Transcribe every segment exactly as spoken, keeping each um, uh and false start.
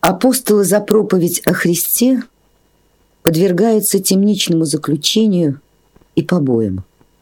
Апостолы за проповедь о Христе подвергаются темничному заключению и побоям.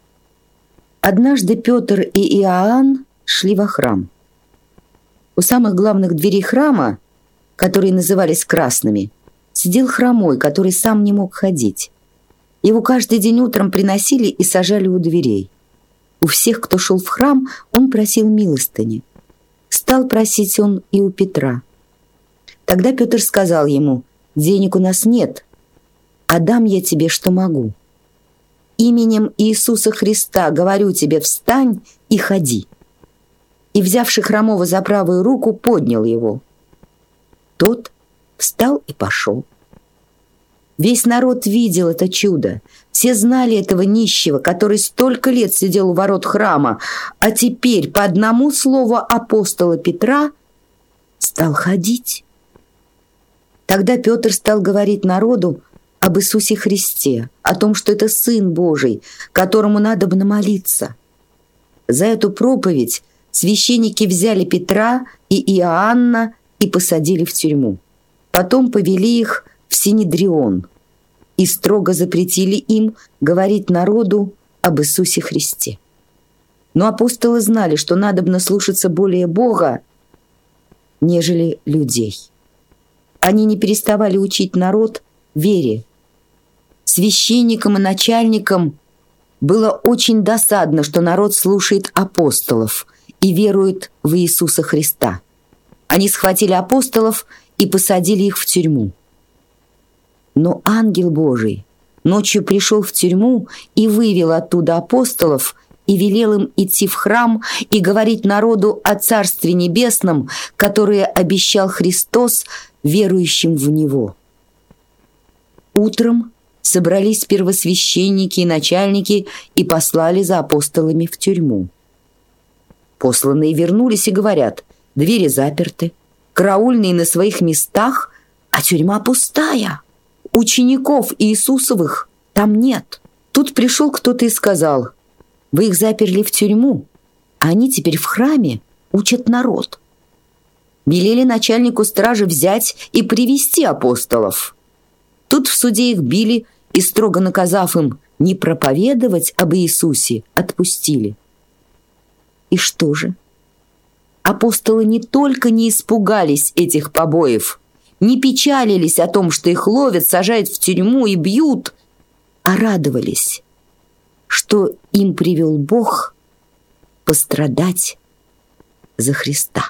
Однажды Петр и Иоанн шли во храм. У самых главных дверей храма, которые назывались красными, сидел хромой, который сам не мог ходить. Его каждый день утром приносили и сажали у дверей. У всех, кто шел в храм, он просил милостыни. Стал просить он и у Петра. Тогда Петр сказал ему: «Денег у нас нет, а дам я тебе, что могу. Именем Иисуса Христа говорю тебе, встань и ходи». И, взявши хромого за правую руку, поднял его. Тот встал и пошел. Весь народ видел это чудо. Все знали этого нищего, который столько лет сидел у ворот храма, а теперь по одному слову апостола Петра стал ходить. Тогда Петр стал говорить народу об Иисусе Христе, о том, что это Сын Божий, которому надобно молиться. За эту проповедь священники взяли Петра и Иоанна и посадили в тюрьму. Потом повели их в Синедрион и строго запретили им говорить народу об Иисусе Христе. Но апостолы знали, что надобно слушаться более Бога, нежели людей. Они не переставали учить народ вере. Священникам и начальникам было очень досадно, что народ слушает апостолов и верует в Иисуса Христа. Они схватили апостолов и посадили их в тюрьму. Но ангел Божий ночью пришел в тюрьму и вывел оттуда апостолов и велел им идти в храм и говорить народу о Царстве Небесном, которое обещал Христос верующим в Него. Утром собрались первосвященники и начальники и послали за апостолами в тюрьму. Посланные вернулись и говорят: двери заперты, караульные на своих местах, а тюрьма пустая. Учеников Иисусовых там нет. Тут пришел кто-то и сказал: вы их заперли в тюрьму, а они теперь в храме учат народ. Велели начальнику стражи взять и привести апостолов. Тут в суде их били и, строго наказав им не проповедовать об Иисусе, отпустили. И что же? Апостолы не только не испугались этих побоев, не печалились о том, что их ловят, сажают в тюрьму и бьют, а радовались, что им привел Бог пострадать за Христа.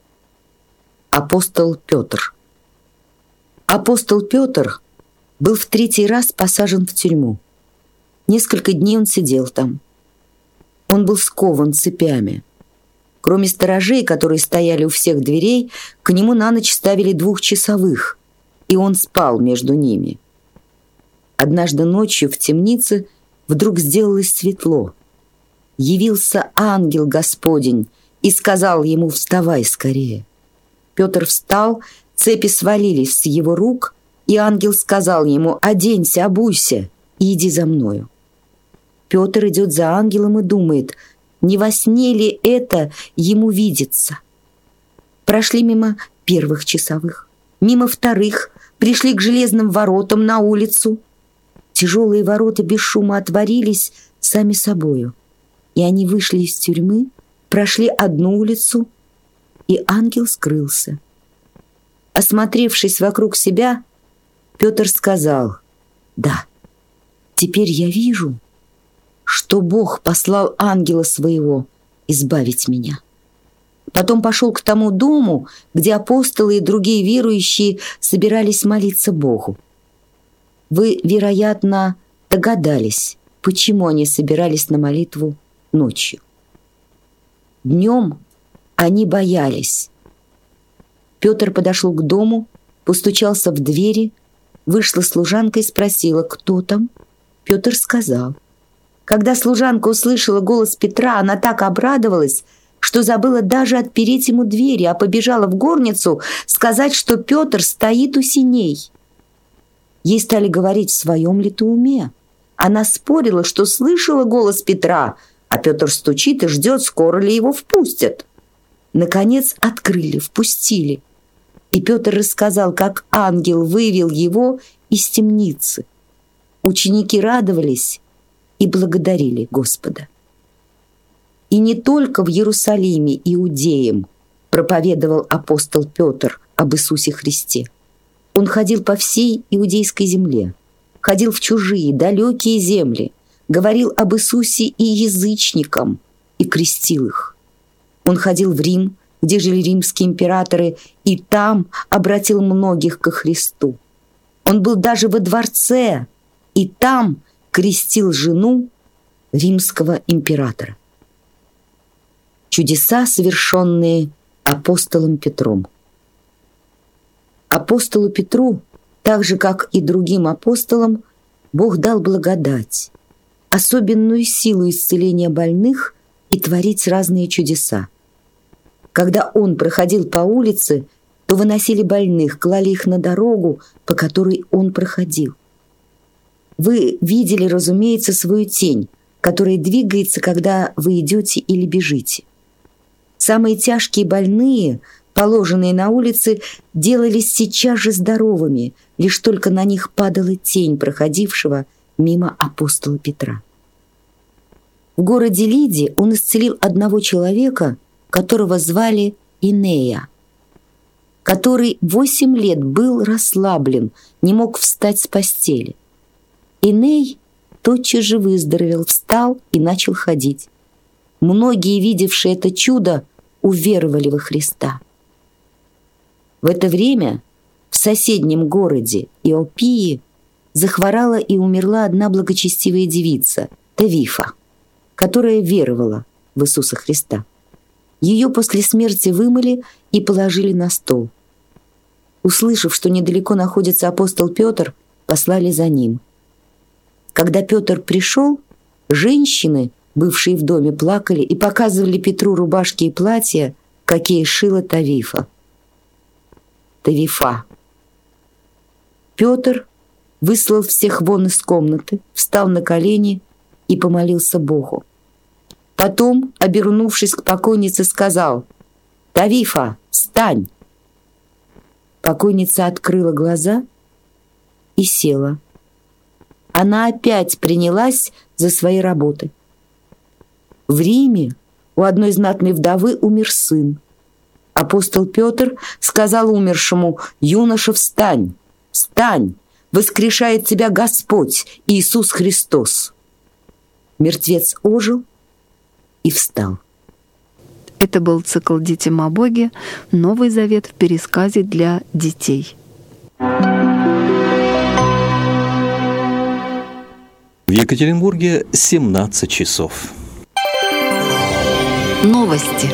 Апостол Петр. Апостол Петр был в третий раз посажен в тюрьму. Несколько дней он сидел там. Он был скован цепями. Кроме сторожей, которые стояли у всех дверей, к нему на ночь ставили двухчасовых, и он спал между ними. Однажды ночью в темнице вдруг сделалось светло. Явился ангел Господень и сказал ему: «Вставай скорее». Петр встал, цепи свалились с его рук, и ангел сказал ему: «Оденься, обуйся и иди за мною». Петр идет за ангелом и думает, не во сне ли это ему видится. Прошли мимо первых часовых, мимо вторых, пришли к железным воротам на улицу. Тяжелые ворота без шума отворились сами собою, и они вышли из тюрьмы, прошли одну улицу, и ангел скрылся. Осмотревшись вокруг себя, Петр сказал: «Да, теперь я вижу, что Бог послал ангела своего избавить меня». Потом пошел к тому дому, где апостолы и другие верующие собирались молиться Богу. Вы, вероятно, догадались, почему они собирались на молитву ночью. Днем они боялись. Петр подошел к дому, постучался в двери, вышла служанка и спросила: «Кто там?» Петр сказал. Когда служанка услышала голос Петра, она так обрадовалась, что забыла даже отпереть ему двери, а побежала в горницу сказать, что Петр стоит у сеней. Ей стали говорить, в своем ли ты уме. Она спорила, что слышала голос Петра, а Петр стучит и ждет, скоро ли его впустят. Наконец открыли, впустили. и Петр рассказал, как ангел вывел его из темницы. Ученики радовались и благодарили Господа. И не только в Иерусалиме иудеям проповедовал апостол Петр об Иисусе Христе. Он ходил по всей иудейской земле, ходил в чужие, далекие земли, говорил об Иисусе и язычникам, и крестил их. Он ходил в Рим, где жили римские императоры, и там обратил многих ко Христу. Он был даже во дворце, и там крестил жену римского императора. Чудеса, совершенные апостолом Петром. Апостолу Петру, так же, как и другим апостолам, Бог дал благодать, особенную силу исцеления больных и творить разные чудеса. Когда он проходил по улице, то выносили больных, клали их на дорогу, по которой он проходил. Вы видели, разумеется, свою тень, которая двигается, когда вы идете или бежите. Самые тяжкие больные, положенные на улице, делались сейчас же здоровыми, лишь только на них падала тень проходившего мимо апостола Петра. В городе Лиде он исцелил одного человека, которого звали Инея, который восемь лет был расслаблен, не мог встать с постели. Иней тотчас же выздоровел, встал и начал ходить. Многие, видевшие это чудо, уверовали во Христа. В это время в соседнем городе Иопии захворала и умерла одна благочестивая девица, Тавифа, которая веровала в Иисуса Христа. Ее после смерти вымыли и положили на стол. Услышав, что недалеко находится апостол Петр, послали за ним. Когда Петр пришел, женщины, бывшие в доме, плакали и показывали Петру рубашки и платья, какие шила Тавифа. Тавифа. Петр выслал всех вон из комнаты, встал на колени и помолился Богу. Потом, обернувшись к покойнице, сказал: «Тавифа, встань!» Покойница открыла глаза и села. Она опять принялась за свои работы. В Риме у одной знатной вдовы умер сын. Апостол Петр сказал умершему: «Юноша, встань! Встань! Воскрешает тебя Господь Иисус Христос!» Мертвец ожил и встал. Это был цикл «Детям о Боге. Новый Завет в пересказе для детей». В Екатеринбурге семнадцать часов. Новости.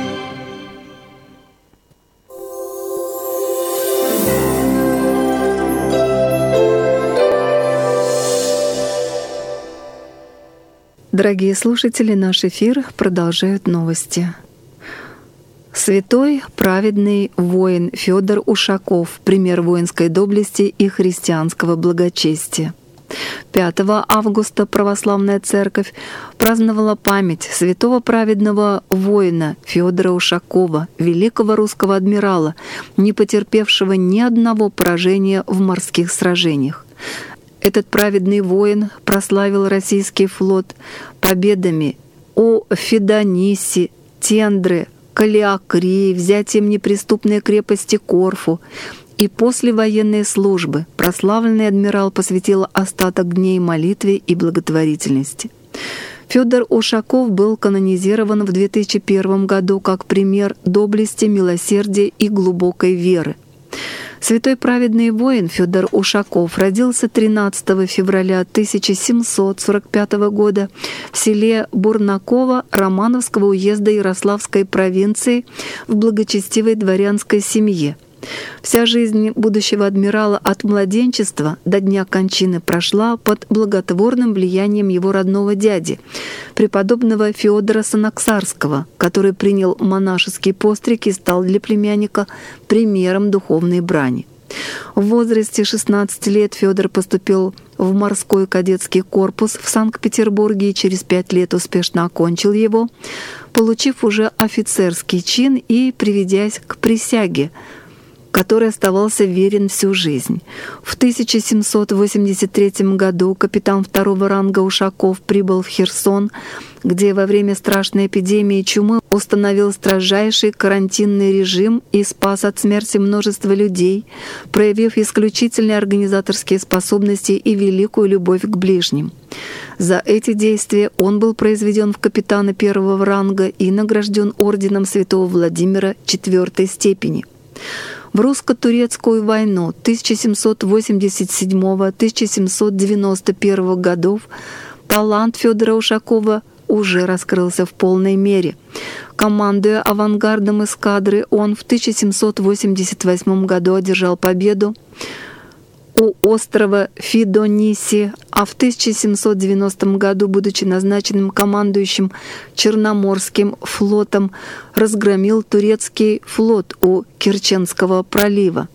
Дорогие слушатели, наш эфир продолжают новости. Святой праведный воин Федор Ушаков, пример воинской доблести и христианского благочестия. пятого августа Православная Церковь праздновала память святого праведного воина Федора Ушакова, великого русского адмирала, не потерпевшего ни одного поражения в морских сражениях. Этот праведный воин прославил российский флот победами о Феданисе, Тендре, Калиакрии, взятием неприступной крепости Корфу. И после военной службы прославленный адмирал посвятил остаток дней молитве и благотворительности. Федор Ушаков был канонизирован в две тысячи первом году как пример доблести, милосердия и глубокой веры. Святой праведный воин Федор Ушаков родился тринадцатого февраля тысяча семьсот сорок пятого года в селе Бурнаково Романовского уезда Ярославской провинции в благочестивой дворянской семье. Вся жизнь будущего адмирала от младенчества до дня кончины прошла под благотворным влиянием его родного дяди, преподобного Феодора Санаксарского, который принял монашеский постриг и стал для племянника примером духовной брани. В возрасте шестнадцати лет Федор поступил в морской кадетский корпус в Санкт-Петербурге и через пять лет успешно окончил его, получив уже офицерский чин и приведясь к присяге, который оставался верен всю жизнь. В тысяча семьсот восемьдесят третьем году капитан второго ранга Ушаков прибыл в Херсон, где во время страшной эпидемии чумы установил строжайший карантинный режим и спас от смерти множество людей, проявив исключительные организаторские способности и великую любовь к ближним. За эти действия он был произведен в капитана первого ранга и награжден орденом святого Владимира четвертой степени. В русско-турецкую войну тысяча семьсот восемьдесят седьмого — тысяча семьсот девяносто первого годов талант Федора Ушакова уже раскрылся в полной мере. Командуя авангардом эскадры, он в тысяча семьсот восемьдесят восьмом году одержал победу у острова Фидониси, а в тысяча семьсот девяностом году, будучи назначенным командующим Черноморским флотом, разгромил турецкий флот у Керченского пролива.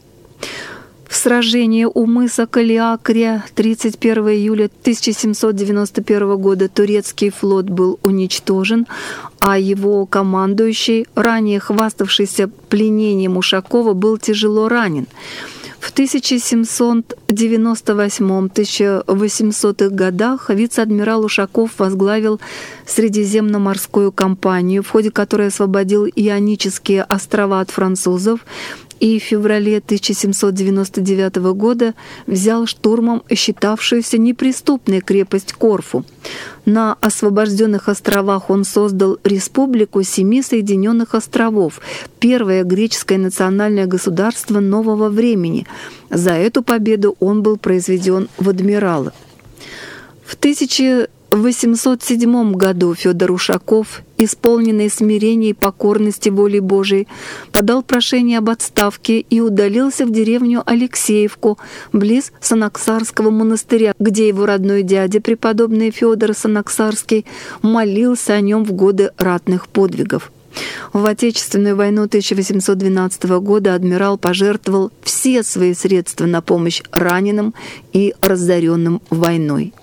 В сражении у мыса Калиакрия тридцать первого июля тысяча семьсот девяносто первого года турецкий флот был уничтожен, а его командующий, ранее хваставшийся пленением Ушакова, был тяжело ранен. В тысяча семьсот девяносто восьмом — тысяча восьмисотых годах вице-адмирал Ушаков возглавил Средиземноморскую кампанию, в ходе которой освободил Ионические острова от французов, и в феврале тысяча семьсот девяносто девятого года взял штурмом считавшуюся неприступной крепость Корфу. На освобожденных островах он создал Республику Семи Соединенных Островов, первое греческое национальное государство нового времени. За эту победу он был произведен в адмиралы. В тысяча восемьсот седьмом году Федор Ушаков, исполненный смирения и покорности воли Божией, подал прошение об отставке и удалился в деревню Алексеевку, близ Санаксарского монастыря, где его родной дядя, преподобный Федор Санаксарский, молился о нем в годы ратных подвигов. В Отечественную войну тысяча восемьсот двенадцатого года адмирал пожертвовал все свои средства на помощь раненым и разоренным войной.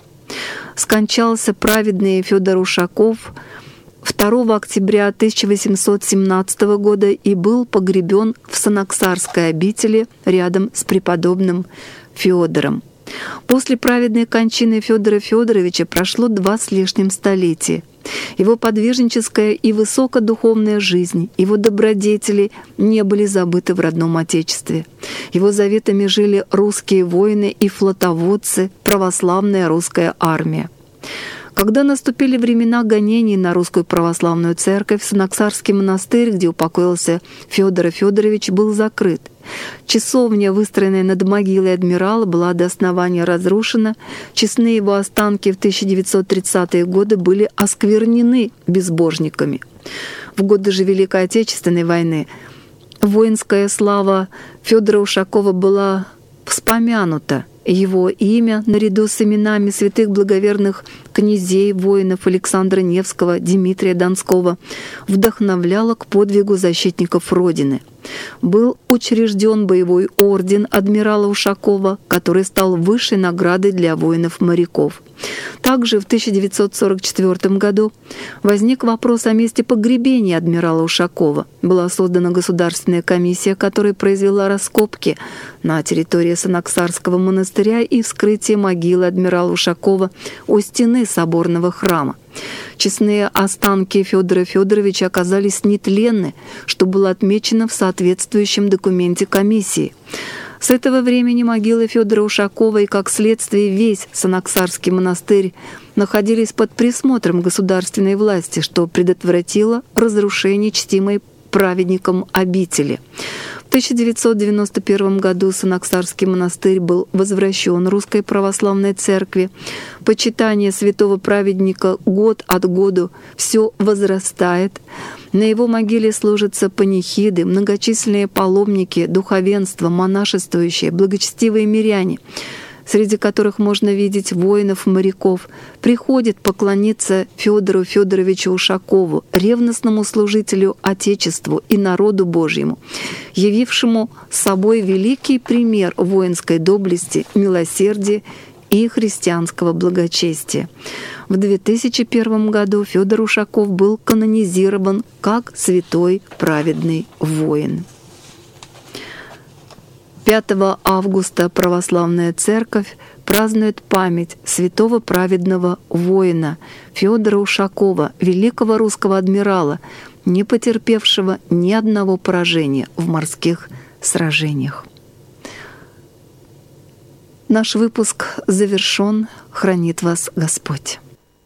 Скончался праведный Федор Ушаков второго октября тысяча восемьсот семнадцатого года и был погребен в Санаксарской обители рядом с преподобным Федором. После праведной кончины Федора Федоровича прошло два с лишним столетия. Его подвижническая и высокодуховная жизнь, его добродетели не были забыты в родном Отечестве. Его заветами жили русские воины и флотоводцы, православная русская армия. Когда наступили времена гонений на русскую православную церковь, Санаксарский монастырь, где упокоился Федор Федорович, был закрыт. Часовня, выстроенная над могилой адмирала, была до основания разрушена. Честные его останки в тысяча девятьсот тридцатые годы были осквернены безбожниками. В годы же Великой Отечественной войны воинская слава Федора Ушакова была вспомянута. Его имя, наряду с именами святых благоверных князей, воинов Александра Невского, Дмитрия Донского, вдохновляло к подвигу защитников Родины. Был учрежден боевой орден адмирала Ушакова, который стал высшей наградой для воинов-моряков. Также в тысяча девятьсот сорок четвёртом году возник вопрос о месте погребения адмирала Ушакова. Была создана государственная комиссия, которая произвела раскопки на территории Санаксарского монастыря и вскрытие могилы адмирала Ушакова у стены соборного храма. Честные останки Федора Федоровича оказались нетленны, что было отмечено в соответствующем документе комиссии. С этого времени могилы Федора Ушакова и, как следствие, весь Санаксарский монастырь находились под присмотром государственной власти, что предотвратило разрушение чтимой праведником обители. В тысяча девятьсот девяносто первом году Санаксарский монастырь был возвращен Русской Православной Церкви. Почитание святого праведника год от году все возрастает. На его могиле служатся панихиды, многочисленные паломники, духовенство, монашествующие, благочестивые миряне, среди которых можно видеть воинов-моряков, приходит поклониться Федору Федоровичу Ушакову, ревностному служителю Отечеству и народу Божьему, явившему собой великий пример воинской доблести, милосердия и христианского благочестия. В две тысячи первом году Федор Ушаков был канонизирован как святой праведный воин. пятого августа православная церковь празднует память святого праведного воина Федора Ушакова, великого русского адмирала, не потерпевшего ни одного поражения в морских сражениях. Наш выпуск завершен. Хранит вас Господь.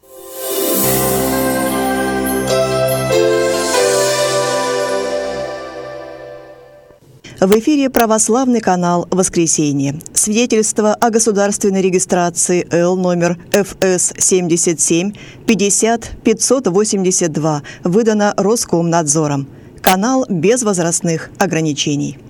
В эфире православный канал «Воскресенье». Свидетельство о государственной регистрации Л номер Ф С семьдесят семь пятьдесят пятьсот восемьдесят два выдано Роскомнадзором. Канал без возрастных ограничений.